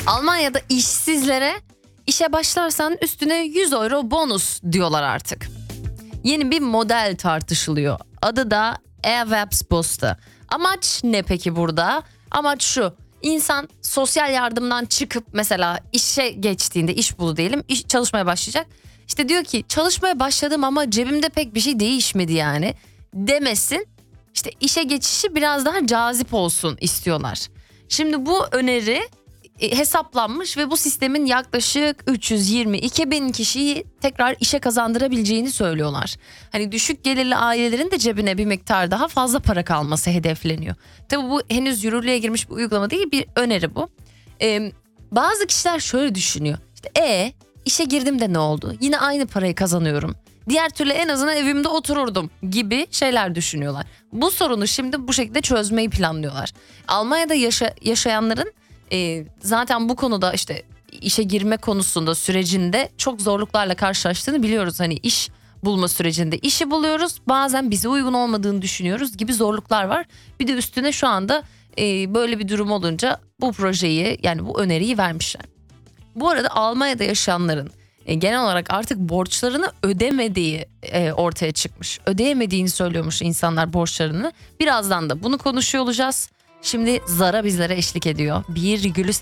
Almanya'da işsizlere işe başlarsan üstüne 100 euro bonus diyorlar artık. Yeni bir model tartışılıyor. Adı da Erwerbsbooster. Amaç ne peki burada? Amaç şu: İnsan sosyal yardımdan çıkıp mesela işe geçtiğinde, iş bulu diyelim, çalışmaya başlayacak. İşte diyor ki çalışmaya başladım ama cebimde pek bir şey değişmedi yani demesin. İşte işe geçişi biraz daha cazip olsun istiyorlar. Şimdi bu öneri hesaplanmış ve bu sistemin yaklaşık 322 bin kişiyi tekrar işe kazandırabileceğini söylüyorlar. Hani düşük gelirli ailelerin de cebine bir miktar daha fazla para kalması hedefleniyor. Tabii bu henüz yürürlüğe girmiş bir uygulama değil, bir öneri bu. Bazı kişiler şöyle düşünüyor. İşte işe girdim de ne oldu? Yine aynı parayı kazanıyorum. Diğer türlü en azından evimde otururdum gibi şeyler düşünüyorlar. Bu sorunu şimdi bu şekilde çözmeyi planlıyorlar. Almanya'da yaşayanların zaten bu konuda işte işe girme konusunda sürecinde çok zorluklarla karşılaştığını biliyoruz. Hani iş bulma sürecinde işi buluyoruz, bazen bize uygun olmadığını düşünüyoruz gibi zorluklar var. Bir de üstüne şu anda böyle bir durum olunca bu projeyi, yani bu öneriyi vermişler. Bu arada Almanya'da yaşayanların genel olarak artık borçlarını ödemediği ortaya çıkmış. Ödeyemediğini söylüyormuş insanlar borçlarını. Birazdan da bunu konuşuyor olacağız. Şimdi Zara bizlere eşlik ediyor. Bir gülü